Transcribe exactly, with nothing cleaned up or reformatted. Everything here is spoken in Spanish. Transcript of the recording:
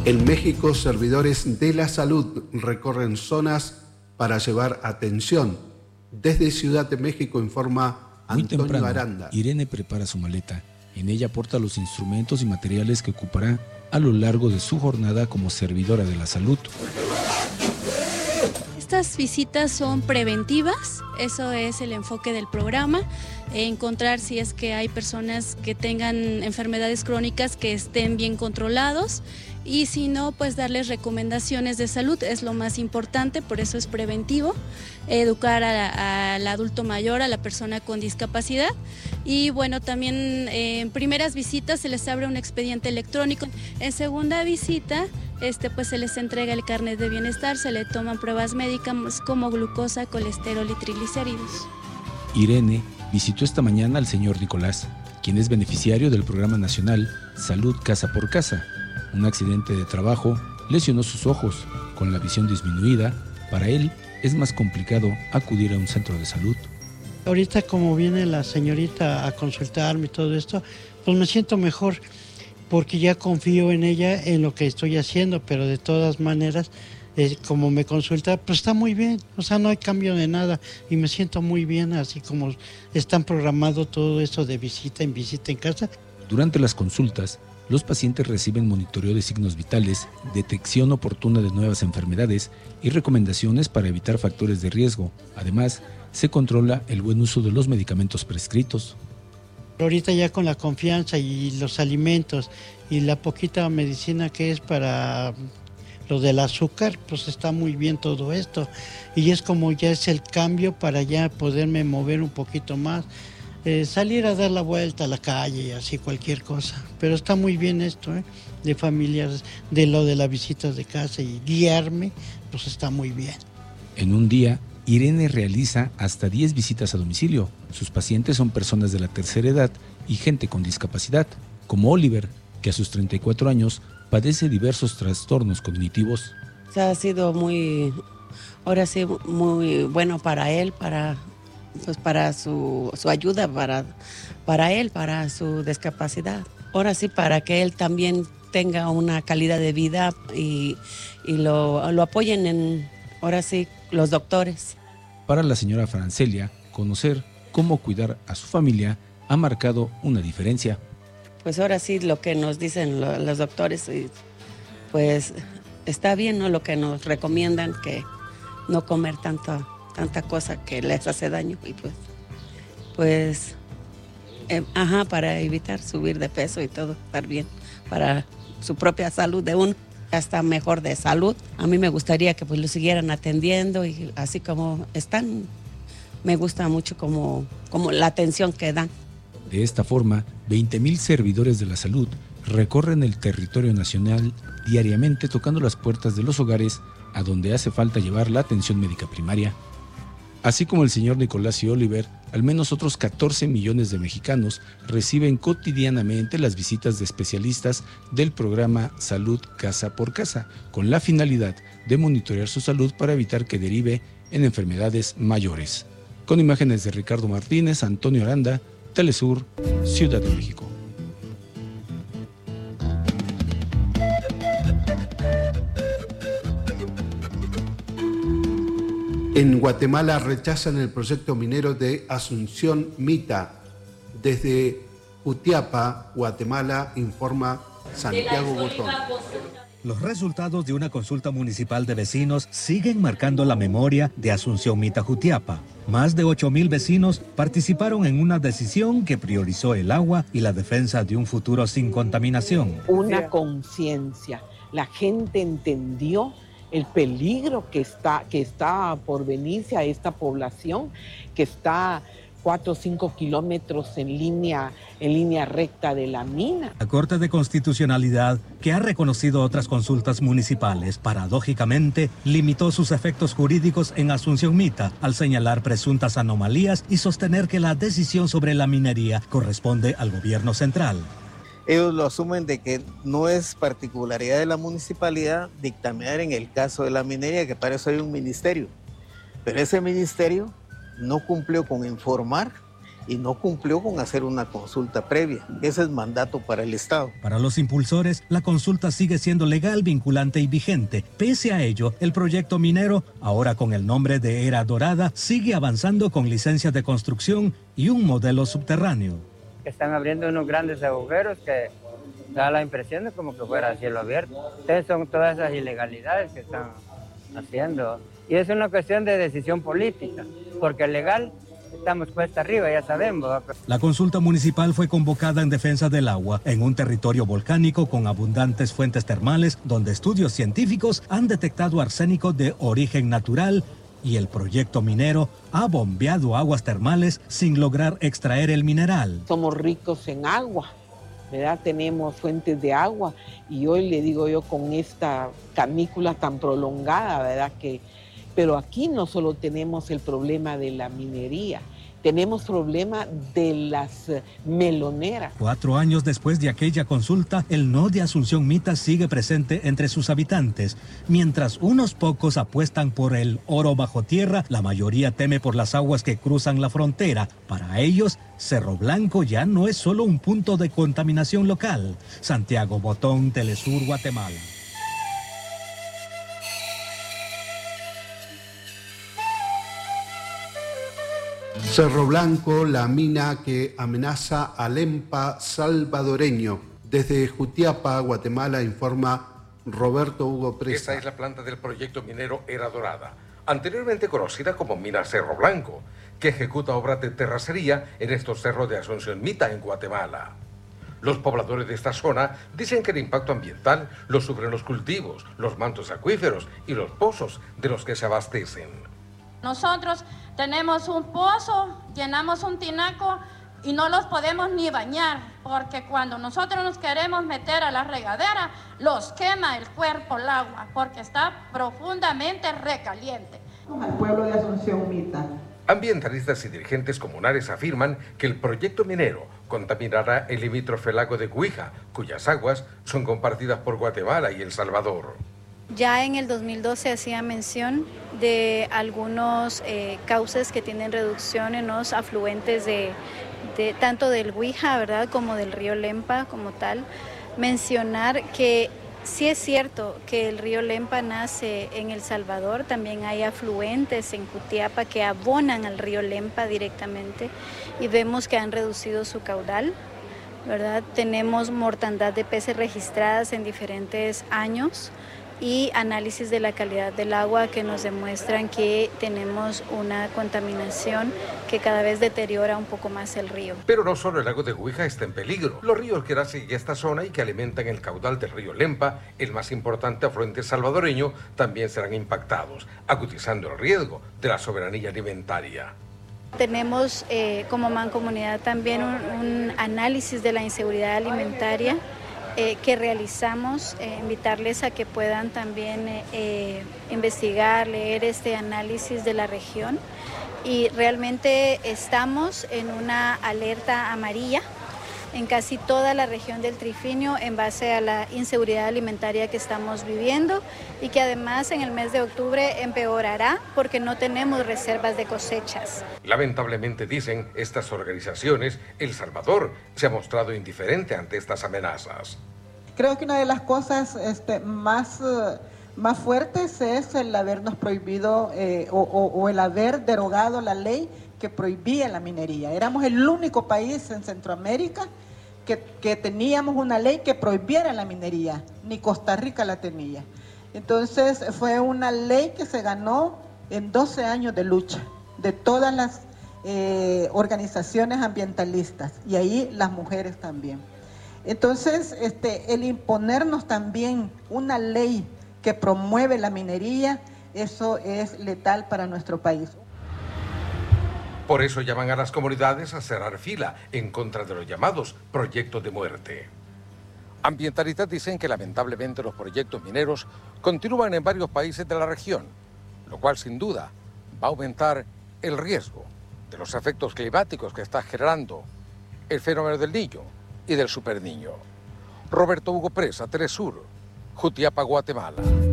En México, servidores de la salud recorren zonas para llevar atención. Desde Ciudad de México informa Muy Antonio temprano, Aranda. Irene prepara su maleta. En ella aporta los instrumentos y materiales que ocupará a lo largo de su jornada como servidora de la salud. Estas visitas son preventivas, eso es el enfoque del programa, encontrar si es que hay personas que tengan enfermedades crónicas que estén bien controlados y si no, pues darles recomendaciones de salud, es lo más importante, por eso es preventivo, educar a, a, al adulto mayor, a la persona con discapacidad y bueno, también eh, en primeras visitas se les abre un expediente electrónico, en segunda visita este, pues se les entrega el carnet de bienestar, se le toman pruebas médicas como glucosa, colesterol y triglicéridos. Irene visitó esta mañana al señor Nicolás, quien es beneficiario del Programa Nacional Salud Casa por Casa. Un accidente de trabajo lesionó sus ojos. Con la visión disminuida, para él es más complicado acudir a un centro de salud. Ahorita como viene la señorita a consultarme y todo esto, pues me siento mejor porque ya confío en ella, en lo que estoy haciendo, pero de todas maneras, eh, como me consulta, pues está muy bien, o sea, no hay cambio de nada y me siento muy bien, así como están programado todo eso de visita en visita en casa. Durante las consultas, los pacientes reciben monitoreo de signos vitales, detección oportuna de nuevas enfermedades y recomendaciones para evitar factores de riesgo. Además, se controla el buen uso de los medicamentos prescritos. Ahorita ya con la confianza y los alimentos y la poquita medicina que es para lo del azúcar, pues está muy bien todo esto. Y es como ya es el cambio para ya poderme mover un poquito más. Eh, salir a dar la vuelta a la calle, así cualquier cosa. Pero está muy bien esto, ¿eh? De familias, de lo de las visitas de casa y guiarme, pues está muy bien. En un día, Irene realiza hasta diez visitas a domicilio. Sus pacientes son personas de la tercera edad y gente con discapacidad, como Oliver, que a sus treinta y cuatro años padece diversos trastornos cognitivos. O sea, ha sido muy, ahora sí, muy bueno para él, para... pues para su, su ayuda, para, para él, para su discapacidad. Ahora sí, para que él también tenga una calidad de vida y, y lo, lo apoyen en, ahora sí, los doctores. Para la señora Francelia, conocer cómo cuidar a su familia ha marcado una diferencia. Pues ahora sí, lo que nos dicen lo, los doctores, pues está bien, ¿no? Lo que nos recomiendan, que no comer tanto tanta cosa que les hace daño y pues, pues, eh, ajá, para evitar subir de peso y todo, estar bien, para su propia salud de uno, hasta mejor de salud. A mí me gustaría que pues lo siguieran atendiendo y así como están, me gusta mucho como, como la atención que dan. De esta forma, veinte mil servidores de la salud recorren el territorio nacional diariamente tocando las puertas de los hogares a donde hace falta llevar la atención médica primaria. Así como el señor Nicolás y Oliver, al menos otros catorce millones de mexicanos reciben cotidianamente las visitas de especialistas del programa Salud Casa por Casa, con la finalidad de monitorear su salud para evitar que derive en enfermedades mayores. Con imágenes de Ricardo Martínez, Antonio Aranda, Telesur, Ciudad de México. En Guatemala rechazan el proyecto minero de Asunción Mita. Desde Jutiapa, Guatemala, informa Santiago Botón. Los resultados de una consulta municipal de vecinos siguen marcando la memoria de Asunción Mita Jutiapa. Más de ocho mil vecinos participaron en una decisión que priorizó el agua y la defensa de un futuro sin contaminación. Una conciencia. La gente entendió el peligro que está, que está por venirse a esta población, que está cuatro o cinco kilómetros en línea, en línea recta de la mina. La Corte de Constitucionalidad, que ha reconocido otras consultas municipales, paradójicamente limitó sus efectos jurídicos en Asunción Mita al señalar presuntas anomalías y sostener que la decisión sobre la minería corresponde al gobierno central. Ellos lo asumen de que no es particularidad de la municipalidad dictaminar en el caso de la minería, que para eso hay un ministerio. Pero ese ministerio no cumplió con informar y no cumplió con hacer una consulta previa. Ese es mandato para el Estado. Para los impulsores, la consulta sigue siendo legal, vinculante y vigente. Pese a ello, el proyecto minero, ahora con el nombre de Era Dorada, sigue avanzando con licencias de construcción y un modelo subterráneo. Están abriendo unos grandes agujeros que da la impresión de como que fuera cielo abierto. Entonces son todas esas ilegalidades que están haciendo. Y es una cuestión de decisión política, porque legal estamos cuesta arriba, ya sabemos. La consulta municipal fue convocada en defensa del agua, en un territorio volcánico con abundantes fuentes termales, donde estudios científicos han detectado arsénico de origen natural y el proyecto minero ha bombeado aguas termales sin lograr extraer el mineral. Somos ricos en agua, ¿verdad? Tenemos fuentes de agua y hoy le digo yo con esta canícula tan prolongada, ¿verdad? Que, pero aquí no solo tenemos el problema de la minería, tenemos problema de las meloneras. Cuatro años después de aquella consulta, el no de Asunción Mita sigue presente entre sus habitantes. Mientras unos pocos apuestan por el oro bajo tierra, la mayoría teme por las aguas que cruzan la frontera. Para ellos, Cerro Blanco ya no es solo un punto de contaminación local. Santiago Botón, Telesur, Guatemala. Cerro Blanco, la mina que amenaza al Lempa salvadoreño. Desde Jutiapa, Guatemala, informa Roberto Hugo Presa. Esta es la planta del proyecto minero Era Dorada, anteriormente conocida como Mina Cerro Blanco, que ejecuta obras de terracería en estos cerros de Asunción Mita, en Guatemala. Los pobladores de esta zona dicen que el impacto ambiental lo sufren los cultivos, los mantos acuíferos y los pozos de los que se abastecen. Nosotros tenemos un pozo, llenamos un tinaco y no los podemos ni bañar, porque cuando nosotros nos queremos meter a la regadera, los quema el cuerpo el agua, porque está profundamente recaliente. Al pueblo de Asunción Mita. Ambientalistas y dirigentes comunales afirman que el proyecto minero contaminará el limítrofe lago de Cuija, cuyas aguas son compartidas por Guatemala y El Salvador. Ya en el dos mil doce hacía mención de algunos eh, cauces que tienen reducción en los afluentes de, de tanto del Guija, ¿verdad?, como del río Lempa como tal. Mencionar que sí es cierto que el río Lempa nace en El Salvador, también hay afluentes en Jutiapa que abonan al río Lempa directamente y vemos que han reducido su caudal, ¿verdad? Tenemos mortandad de peces registradas en diferentes años y análisis de la calidad del agua que nos demuestran que tenemos una contaminación que cada vez deteriora un poco más el río. Pero no solo el lago de Guija está en peligro. Los ríos que nacen en esta zona y que alimentan el caudal del río Lempa, el más importante afluente salvadoreño, también serán impactados, agudizando el riesgo de la soberanía alimentaria. Tenemos eh, como Mancomunidad también un, un análisis de la inseguridad alimentaria Eh, que realizamos, eh, invitarles a que puedan también eh, eh, investigar, leer este análisis de la región y realmente estamos en una alerta amarilla en casi toda la región del Trifinio en base a la inseguridad alimentaria que estamos viviendo y que además en el mes de octubre empeorará porque no tenemos reservas de cosechas. Lamentablemente, dicen estas organizaciones, El Salvador se ha mostrado indiferente ante estas amenazas. Creo que una de las cosas este, más, uh, más fuertes es el habernos prohibido eh, o, o, o el haber derogado la ley que prohibía la minería. Éramos el único país en Centroamérica que, que teníamos una ley que prohibiera la minería, ni Costa Rica la tenía. Entonces fue una ley que se ganó en doce años de lucha de todas las eh, organizaciones ambientalistas y ahí las mujeres también. Entonces este, el imponernos también una ley que promueve la minería, eso es letal para nuestro país. Por eso llaman a las comunidades a cerrar fila en contra de los llamados proyectos de muerte. Ambientalistas dicen que lamentablemente los proyectos mineros continúan en varios países de la región, lo cual sin duda va a aumentar el riesgo de los efectos climáticos que está generando el fenómeno del Niño y del Superniño. Roberto Hugo Presa, Telesur, Jutiapa, Guatemala.